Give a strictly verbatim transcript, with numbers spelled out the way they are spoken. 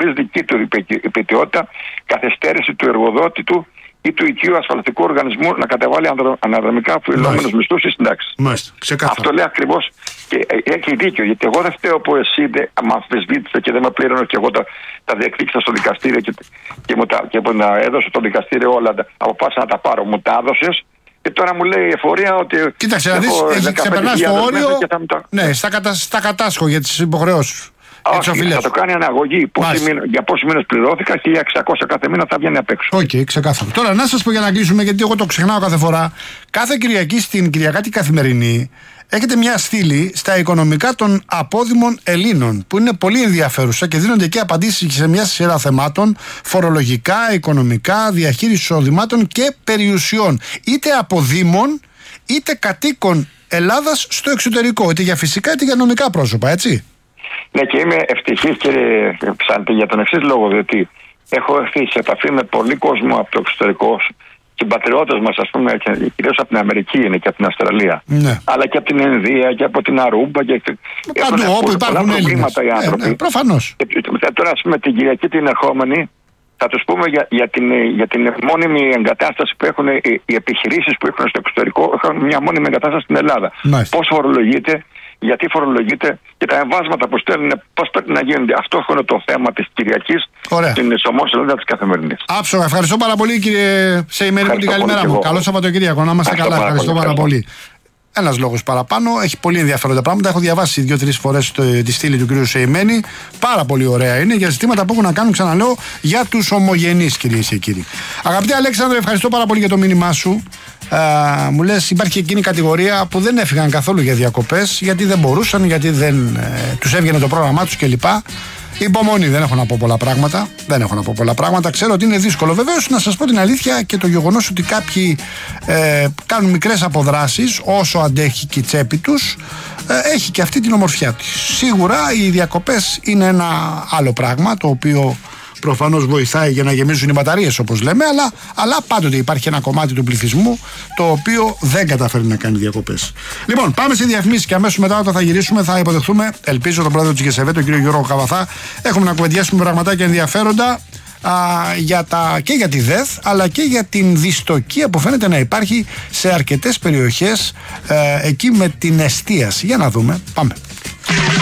χωρίς δική του υπετιότητα, καθυστέρηση του εργοδότη του ή του οικείου ασφαλιστικού οργανισμού να καταβάλει αναδρομικά οφειλόμενους μισθούς ή συντάξεις. Αυτό λέει ακριβώς και έχει δίκιο, γιατί εγώ δεν φταίω που εσύ με αμφισβήτησε και δεν με πλήρωνε και εγώ τα, τα διεκδίκησα στο δικαστήριο και, και, μου τα, και μου τα έδωσε στο δικαστήριο όλα, αποφάσισα να τα πάρω, μου τα έδωσες. Και τώρα μου λέει η εφορία ότι. Κοίταξε, να δεις, έχει ξεπερνάσει το όριο. Τα... Ναι, στα, κατα... στα κατάσχω για τις υποχρεώσεις. Όχι, θα το κάνει αναγωγή. Πόσοι μήνες, για πόσοι μήνες πληρώθηκα, χίλια εξακόσια κάθε μήνα θα βγαίνει απ' έξω. Οκ, okay, ξεκάθαρο. Τώρα να σας πω για να κλείσουμε, γιατί εγώ το ξεχνάω κάθε φορά. Κάθε Κυριακή στην Κυριακάτη Καθημερινή έχετε μια στήλη στα οικονομικά των απόδημων Ελλήνων, που είναι πολύ ενδιαφέρουσα και δίνονται και απαντήσεις σε μια σειρά θεμάτων φορολογικά, οικονομικά, διαχείριση εισοδημάτων και περιουσιών. Είτε αποδήμων, είτε κατοίκων Ελλάδας στο εξωτερικό, είτε για φυσικά είτε για νομικά πρόσωπα, έτσι. Ναι, και είμαι ευτυχής, κύριε Ψάντη, για τον εξής λόγο, διότι έχω έρθει σε επαφή με πολύ κόσμο από το εξωτερικό, συμπατριώτες μας, ας πούμε, κυρίως από την Αμερική είναι και από την Αυστραλία. Ναι. Αλλά και από την Ινδία και από την Αρούμπα. Και... Παντού, όπου υπάρχουν προβλήματα οι άνθρωποι. Ναι, ναι, προφανώς. Και, τώρα, ας πούμε, την Κυριακή την ερχόμενη, θα τους πούμε για, για, την, για την μόνιμη εγκατάσταση που έχουν οι, οι επιχειρήσεις που έχουν στο εξωτερικό, έχουν μια μόνιμη εγκατάσταση στην Ελλάδα. Nice. Πώς φορολογείται, γιατί φορολογείται και τα εμβάσματα που στέλνουν, πώς πρέπει να γίνονται. Αυτό είναι το θέμα της Κυριακής στην Σωμός Ελλάδα της Καθημερινής. Άψογα, ευχαριστώ πάρα πολύ, κύριε Σεϊμένη, μου την καλημέρα μου. Καλό Σαββατοκύριακο, να είμαστε καλά. Ευχαριστώ, ευχαριστώ πάρα πολύ. Ένας λόγος παραπάνω, έχει πολύ ενδιαφέροντα πράγματα. Έχω διαβάσει δύο-τρεις φορές τη στήλη του κ. Σεϊμένη. Πάρα πολύ ωραία είναι για ζητήματα που έχουν να κάνουν, ξαναλέω, για τους ομογενείς, κυρίες και κύριοι. Αγαπητέ Αλέξανδρε, ευχαριστώ πάρα πολύ για το μήνυμά σου. Α, μου λες, υπάρχει εκείνη η κατηγορία που δεν έφυγαν καθόλου για διακοπές, γιατί δεν μπορούσαν, γιατί δεν ε, τους έβγαινε το πρόγραμμά τους κλπ. Υπομονή, δεν έχω να πω πολλά πράγματα. Δεν έχω να πω πολλά πράγματα. Ξέρω ότι είναι δύσκολο. Βεβαίως, να σας πω την αλήθεια, και το γεγονός ότι κάποιοι ε, κάνουν μικρές αποδράσεις όσο αντέχει και η τσέπη τους, ε, έχει και αυτή την ομορφιά της. Σίγουρα οι διακοπές είναι ένα άλλο πράγμα, το οποίο προφανώς βοηθάει για να γεμίζουν οι μπαταρίες, όπως λέμε, αλλά, αλλά πάντοτε υπάρχει ένα κομμάτι του πληθυσμού το οποίο δεν καταφέρει να κάνει διακοπές. Λοιπόν, πάμε σε διαφημίσεις και αμέσως μετά, όταν θα γυρίσουμε, θα υποδεχθούμε, ελπίζω, τον πρόεδρο της ΓΕΣΕΒΕ, τον κύριο Γιώργο Καβαθά. Έχουμε να κουβεντιάσουμε πραγματάκια ενδιαφέροντα α, για τα, και για τη ΔΕΘ, αλλά και για την δυστοκία που φαίνεται να υπάρχει σε αρκετές περιοχές ε, εκεί με την εστίαση. Για να δούμε. Πάμε.